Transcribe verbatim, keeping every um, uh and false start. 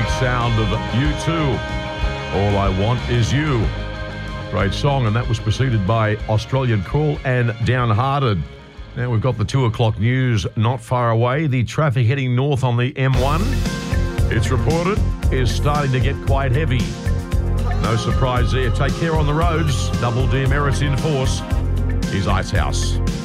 sound of U two. All I Want Is You. Great song, and that was preceded by Australian Cool and Downhearted. Now we've got the two o'clock news not far away. The traffic heading north on the M one, it's reported, is starting to get quite heavy. No surprise there. Take care on the roads. Double demerits in force. Here's Icehouse.